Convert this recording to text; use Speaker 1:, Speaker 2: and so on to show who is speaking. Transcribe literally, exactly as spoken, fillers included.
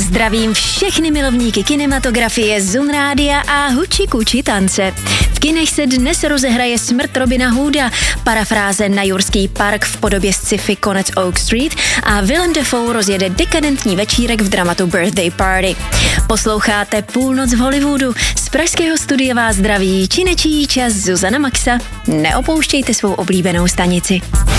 Speaker 1: Zdravím všechny milovníky kinematografie, Zun Rádia a huči kuči tance. V kinech se dnes rozehraje Smrt Robina Hooda, parafráze na Jurský park v podobě sci-fi Konec Oak Street a Willem Dafoe rozjede dekadentní večírek v dramatu Birthday Party. Posloucháte Půlnoc v Hollywoodu. Z pražského studia vás zdraví činečí čas Zuzana Maxa. Neopouštějte svou oblíbenou stanici.